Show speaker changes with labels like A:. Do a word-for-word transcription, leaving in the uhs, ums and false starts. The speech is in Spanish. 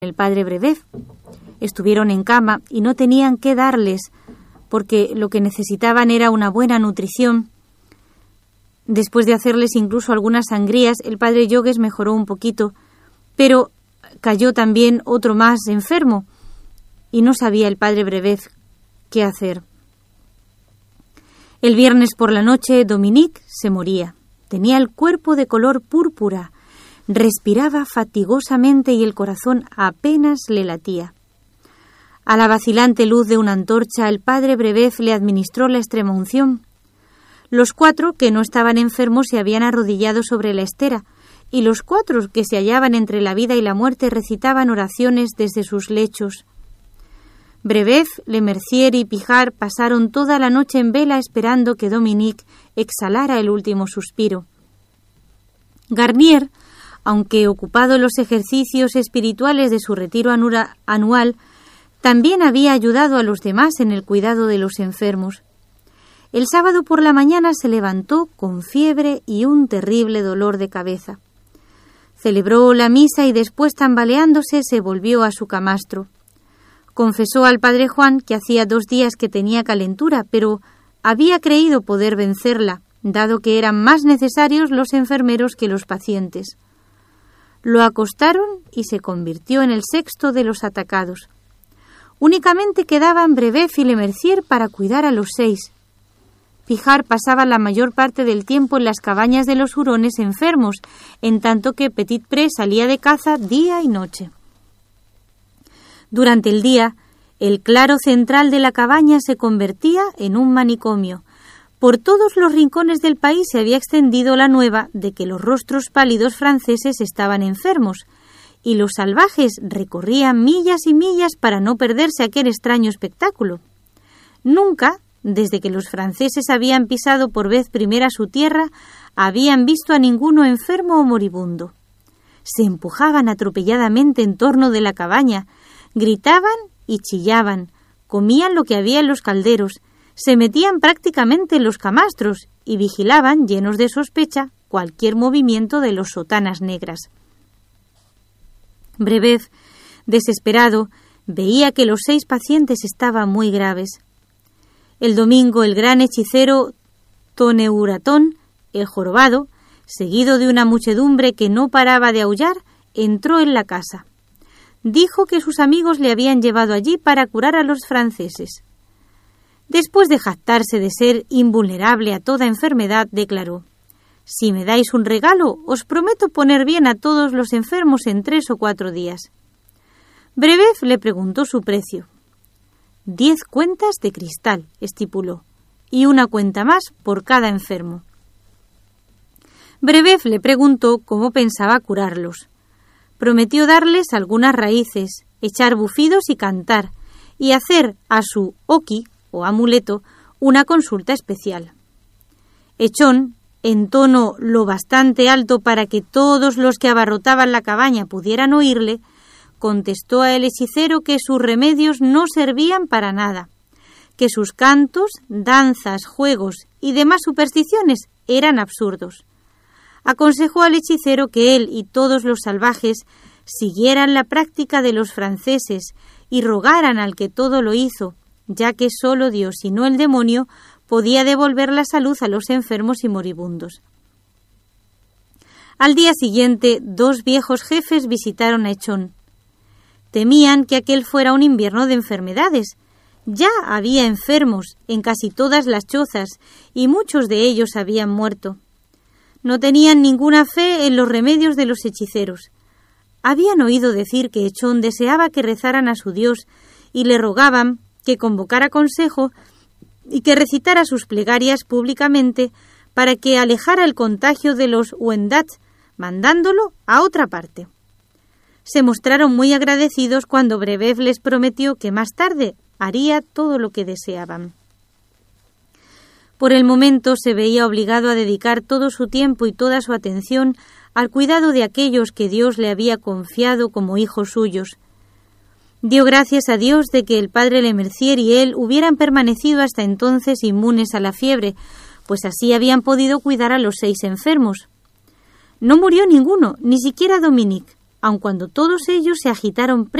A: el padre Brebeuf. Estuvieron en cama y no tenían qué darles, porque lo que necesitaban era una buena nutrición. Después de hacerles incluso algunas sangrías, el padre Jogues mejoró un poquito, pero cayó también otro más enfermo, y no sabía el padre Brebeuf qué hacer. El viernes por la noche, Dominique se moría. Tenía el cuerpo de color púrpura, respiraba fatigosamente y el corazón apenas le latía. A la vacilante luz de una antorcha, el padre Brebeuf le administró la extremaunción. Los cuatro que no estaban enfermos se habían arrodillado sobre la estera, y los cuatro que se hallaban entre la vida y la muerte recitaban oraciones desde sus lechos. Brebeuf, Lemercier y Pijart pasaron toda la noche en vela esperando que Dominique exhalara el último suspiro. Garnier, aunque ocupado en los ejercicios espirituales de su retiro anura, anual, también había ayudado a los demás en el cuidado de los enfermos. El sábado por la mañana se levantó con fiebre y un terrible dolor de cabeza. Celebró la misa y después, tambaleándose, se volvió a su camastro. Confesó al padre Juan que hacía dos días que tenía calentura, pero había creído poder vencerla, dado que eran más necesarios los enfermeros que los pacientes. Lo acostaron y se convirtió en el sexto de los atacados. Únicamente quedaban Brebeuf y Lemercier para cuidar a los seis. Pijart pasaba la mayor parte del tiempo en las cabañas de los hurones enfermos, en tanto que Petitpré salía de caza día y noche. Durante el día, el claro central de la cabaña se convertía en un manicomio. Por todos los rincones del país se había extendido la nueva de que los rostros pálidos franceses estaban enfermos, y los salvajes recorrían millas y millas para no perderse aquel extraño espectáculo. Nunca, desde que los franceses habían pisado por vez primera su tierra, habían visto a ninguno enfermo o moribundo. Se empujaban atropelladamente en torno de la cabaña, gritaban y chillaban, comían lo que había en los calderos, se metían prácticamente en los camastros y vigilaban, llenos de sospecha, cualquier movimiento de los sotanas negras. Brebeuf, desesperado, veía que los seis pacientes estaban muy graves. El domingo el gran hechicero Toneuratón, el jorobado, seguido de una muchedumbre que no paraba de aullar, entró en la casa. Dijo que sus amigos le habían llevado allí para curar a los franceses. Después de jactarse de ser invulnerable a toda enfermedad, declaró: «Si me dais un regalo, os prometo poner bien a todos los enfermos en tres o cuatro días». Brebeuf le preguntó su precio. Diez cuentas de cristal, estipuló, y una cuenta más por cada enfermo. Brebeuf le preguntó cómo pensaba curarlos. Prometió darles algunas raíces, echar bufidos y cantar, y hacer a su oki, o amuleto, una consulta especial. Echón, en tono lo bastante alto para que todos los que abarrotaban la cabaña pudieran oírle, contestó al hechicero que sus remedios no servían para nada, que sus cantos, danzas, juegos y demás supersticiones eran absurdos. Aconsejó al hechicero que él y todos los salvajes siguieran la práctica de los franceses y rogaran al que todo lo hizo, ya que solo Dios y no el demonio podía devolver la salud a los enfermos y moribundos. Al día siguiente, dos viejos jefes visitaron a Echón. Temían que aquel fuera un invierno de enfermedades. Ya había enfermos en casi todas las chozas y muchos de ellos habían muerto. No tenían ninguna fe en los remedios de los hechiceros. Habían oído decir que Echón deseaba que rezaran a su Dios y le rogaban que convocara consejo y que recitara sus plegarias públicamente para que alejara el contagio de los Wendats, mandándolo a otra parte. Se mostraron muy agradecidos cuando Brebeuf les prometió que más tarde haría todo lo que deseaban. Por el momento se veía obligado a dedicar todo su tiempo y toda su atención al cuidado de aquellos que Dios le había confiado como hijos suyos. Dio gracias a Dios de que el padre Lemercier y él hubieran permanecido hasta entonces inmunes a la fiebre, pues así habían podido cuidar a los seis enfermos. No murió ninguno, ni siquiera Dominique, aun cuando todos ellos se agitaron